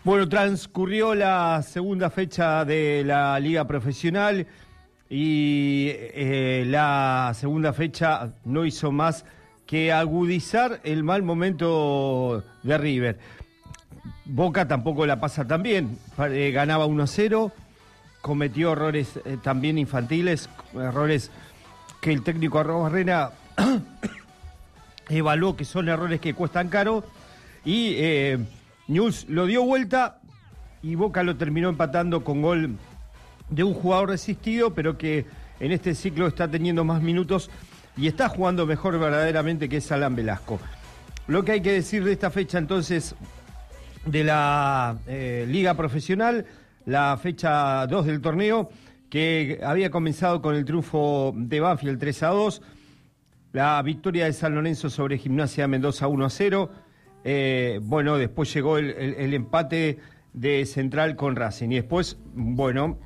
Bueno, transcurrió la segunda fecha de la Liga Profesional y la segunda fecha no hizo más que agudizar el mal momento de River. Boca tampoco la pasa tan bien, ganaba 1-0, cometió errores también infantiles, errores que el técnico Arrobarrena evaluó que son errores que cuestan caro y Newell's lo dio vuelta y Boca lo terminó empatando con gol de un jugador resistido, pero que en este ciclo está teniendo más minutos y está jugando mejor verdaderamente, que es Alan Velasco. Lo que hay que decir de esta fecha entonces de la Liga Profesional, la fecha 2 del torneo, que había comenzado con el triunfo de Banfield 3-2, la victoria de San Lorenzo sobre Gimnasia de Mendoza 1-0, bueno, después llegó el empate de Central con Racing y después, bueno,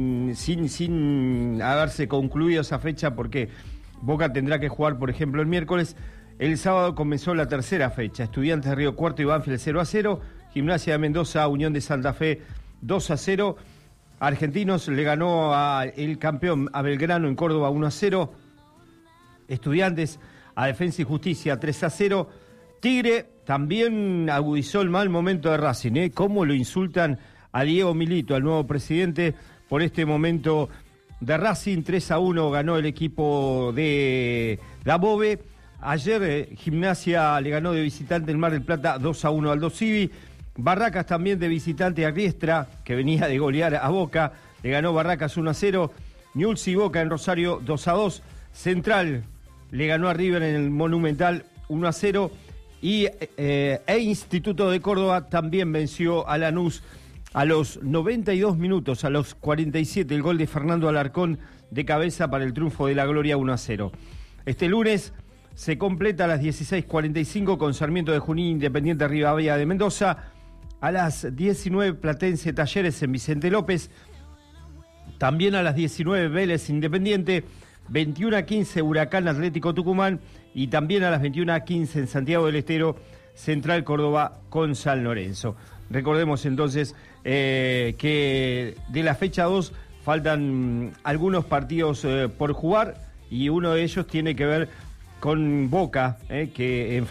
sin haberse concluido esa fecha, porque Boca tendrá que jugar, por ejemplo, el miércoles. El sábado comenzó la tercera fecha, Estudiantes de Río Cuarto y Banfield 0-0, Gimnasia de Mendoza, Unión de Santa Fe 2-0, Argentinos le ganó el campeón a Belgrano en Córdoba 1-0, Estudiantes a Defensa y Justicia 3-0, Tigre también agudizó el mal momento de Racing, cómo lo insultan a Diego Milito, al nuevo presidente, por este momento de Racing. 3-1 ganó el equipo de Dabove. Ayer Gimnasia le ganó de visitante el Mar del Plata 2-1 al Dosivi. Barracas también de visitante a Riestra, que venía de golear a Boca, le ganó Barracas 1-0. Newell's y Boca en Rosario 2-2. Central le ganó a River en el Monumental 1-0. Y Instituto de Córdoba también venció a Lanús a los 92 minutos, a los 47, el gol de Fernando Alarcón de cabeza para el triunfo de la Gloria 1-0. Este lunes se completa a las 16:45 con Sarmiento de Junín, Independiente Rivadavia de Mendoza. A las 19 Platense Talleres en Vicente López. También a las 19 Vélez Independiente. 21:15 Huracán Atlético Tucumán. Y también a las 21:15 en Santiago del Estero, Central Córdoba con San Lorenzo. Recordemos entonces que de la fecha 2 faltan algunos partidos por jugar y uno de ellos tiene que ver con Boca, que